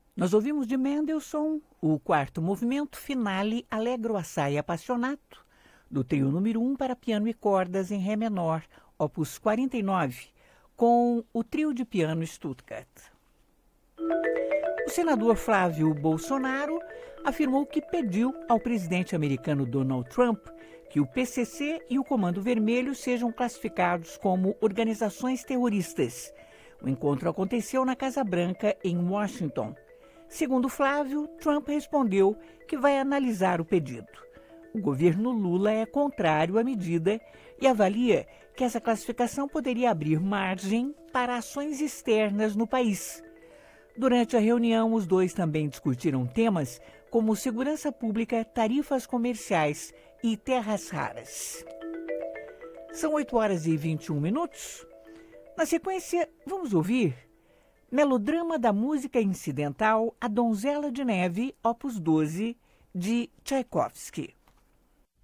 Nós ouvimos de Mendelssohn o quarto movimento Finale Allegro assai appassionato, do trio número 1 para piano e cordas em Ré menor, opus 49, com o trio de piano Stuttgart. O senador Flávio Bolsonaro afirmou que pediu ao presidente americano Donald Trump que o PCC e o Comando Vermelho sejam classificados como organizações terroristas. O encontro aconteceu na Casa Branca, em Washington. Segundo Flávio, Trump respondeu que vai analisar o pedido. O governo Lula é contrário à medida e avalia que essa classificação poderia abrir margem para ações externas no país. Durante a reunião, os dois também discutiram temas como segurança pública, tarifas comerciais e terras raras. São 8h21. Na sequência, vamos ouvir Melodrama da Música Incidental A Donzela de Neve, opus 12, de Tchaikovsky.